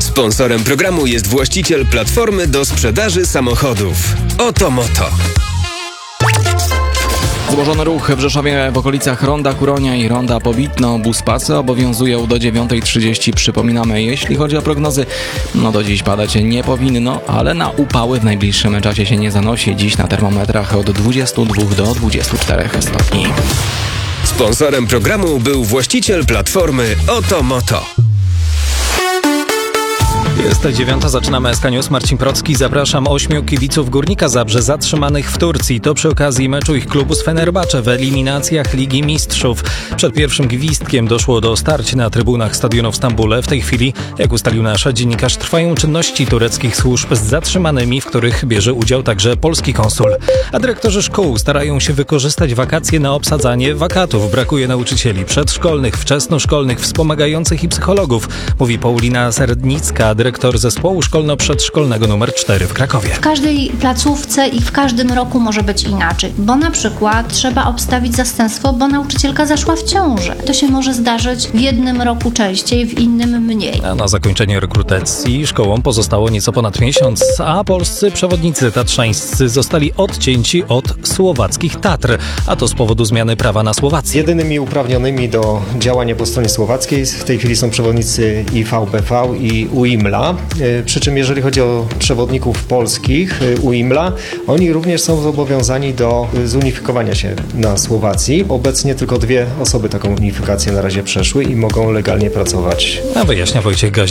Sponsorem programu jest właściciel platformy do sprzedaży samochodów. Oto Moto. Złożony ruch w Rzeszowie w okolicach Ronda Kuronia i Ronda Pobitno. Buspasy obowiązują do 9:30. Przypominamy, jeśli chodzi o prognozy, do dziś padać nie powinno, ale na upały w najbliższym czasie się nie zanosi. Dziś na termometrach od 22 do 24 stopni. Sponsorem programu był właściciel platformy Oto Moto. Jest 9:00, zaczynamy SK News. Marcin Procki, zapraszam. 8 kibiców Górnika Zabrze zatrzymanych w Turcji. To przy okazji meczu ich klubu z Fenerbahce w eliminacjach Ligi Mistrzów. Przed pierwszym gwizdkiem doszło do starć na trybunach stadionu w Stambule. W tej chwili, jak ustalił nasz dziennikarz, trwają czynności tureckich służb z zatrzymanymi, w których bierze udział także polski konsul. A dyrektorzy szkół starają się wykorzystać wakacje na obsadzanie wakatów. Brakuje nauczycieli przedszkolnych, wczesnoszkolnych, wspomagających i psychologów, mówi Paulina Serdnicka, dyrektor zespołu szkolno-przedszkolnego nr 4 w Krakowie. W każdej placówce i w każdym roku może być inaczej, bo na przykład trzeba obstawić zastępstwo, bo nauczycielka zaszła w ciążę. To się może zdarzyć w jednym roku częściej, w innym mniej. A na zakończenie rekrutacji szkołom pozostało nieco ponad miesiąc, a polscy przewodnicy tatrzańscy zostali odcięci od słowackich Tatr, a to z powodu zmiany prawa na Słowację. Jedynymi uprawnionymi do działania po stronie słowackiej w tej chwili są przewodnicy IVBV i UIMLA. Przy czym jeżeli chodzi o przewodników polskich UIMLA, oni również są zobowiązani do zunifikowania się na Słowacji. Obecnie tylko 2 osoby taką unifikację na razie przeszły i mogą legalnie pracować. A wyjaśnia Wojciech Gazik.